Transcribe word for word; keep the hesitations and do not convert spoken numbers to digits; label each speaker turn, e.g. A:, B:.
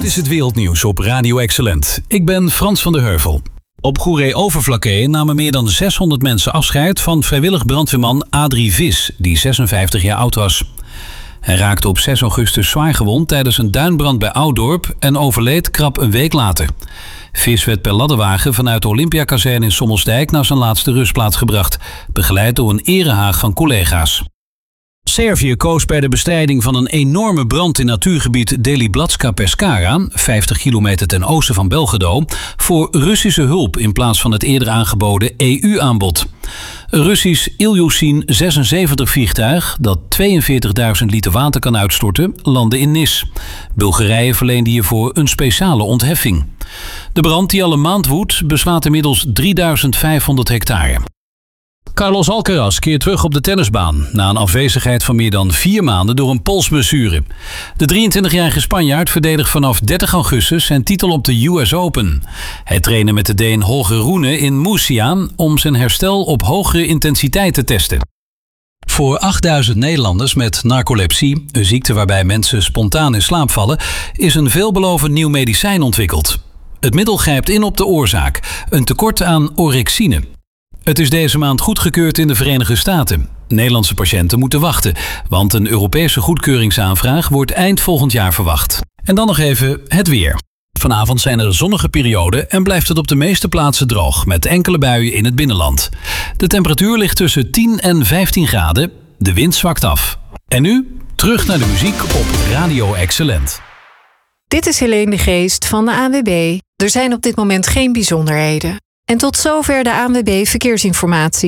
A: is het wereldnieuws op Radio Excellent. Ik ben Frans van der Heuvel. Op Goeree-Overflakkee namen meer dan zeshonderd mensen afscheid van vrijwillig brandweerman Adrie Vis, die zesenvijftig jaar oud was. Hij raakte op zes augustus zwaar gewond tijdens een duinbrand bij Ouddorp en overleed krap een week later. Vis werd per ladderwagen vanuit de Olympiakazerne in Sommelsdijk naar zijn laatste rustplaats gebracht, begeleid door een erehaag van collega's. Servië koos bij de bestrijding van een enorme brand in natuurgebied Deliblatska Pescara, vijftig kilometer ten oosten van Belgrado, voor Russische hulp in plaats van het eerder aangeboden E U-aanbod. Een Russisch Ilyushin zesenzeventig vliegtuig, dat tweeënveertigduizend liter water kan uitstorten, landde in Nis. Bulgarije verleende hiervoor een speciale ontheffing. De brand die al een maand woedt, beslaat inmiddels drieduizend vijfhonderd hectare. Carlos Alcaraz keert terug op de tennisbaan na een afwezigheid van meer dan vier maanden door een polsblessure. De drieëntwintigjarige Spanjaard verdedigt vanaf dertig augustus zijn titel op de U S Open. Hij trainde met de Deen Holger Rune in Murcia om zijn herstel op hogere intensiteit te testen. Voor achtduizend Nederlanders met narcolepsie, een ziekte waarbij mensen spontaan in slaap vallen, is een veelbelovend nieuw medicijn ontwikkeld. Het middel grijpt in op de oorzaak, een tekort aan orexine. Het is deze maand goedgekeurd in de Verenigde Staten. Nederlandse patiënten moeten wachten, want een Europese goedkeuringsaanvraag wordt eind volgend jaar verwacht. En dan nog even het weer. Vanavond zijn er zonnige perioden en blijft het op de meeste plaatsen droog, met enkele buien in het binnenland. De temperatuur ligt tussen tien en vijftien graden, de wind zwakt af. En nu, terug naar de muziek op Radio Excellent.
B: Dit is Helene de Geest van de A N W B. Er zijn op dit moment geen bijzonderheden. En tot zover de A N W B Verkeersinformatie.